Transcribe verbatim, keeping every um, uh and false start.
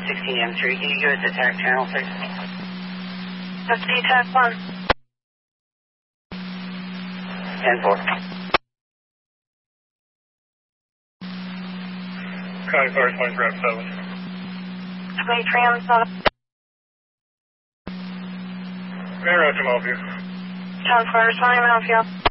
sixteen M three, can you give us a tac channel, please? That's D TAC one. ten four. County Fire twenty-three F seven. twenty-three M seven. May I help you? John Fire, twenty, help you.